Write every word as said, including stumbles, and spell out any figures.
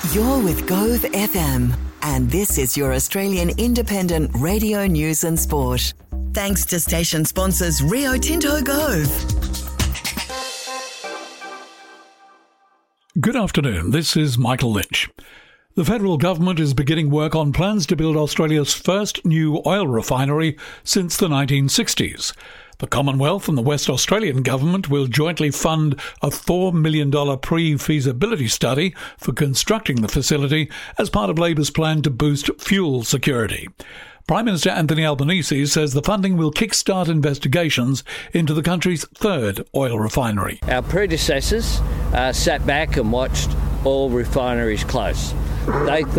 You're with Gove F M, and this is your Australian independent radio news and sport. Thanks to station sponsors Rio Tinto Gove. Good afternoon, this is Michael Lynch. The federal government is beginning work on plans to build Australia's first new oil refinery since the nineteen sixties. The Commonwealth and the West Australian government will jointly fund a four million dollars pre-feasibility study for constructing the facility as part of Labor's plan to boost fuel security. Prime Minister Anthony Albanese says the funding will kickstart investigations into the country's third oil refinery. Our predecessors uh, sat back and watched oil refineries close. They